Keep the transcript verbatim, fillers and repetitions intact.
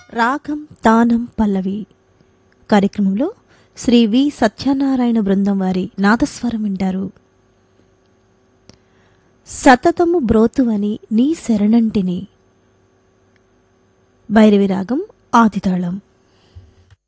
రాగం తానం పల్లవి కార్యక్రమంలో శ్రీ వి సత్యనారాయణ బృందం వారి నాదస్వరం వింటారు. సతతము బ్రోతువని నీ శరణంటిని. భైరవి రాగం ఆదితాళం.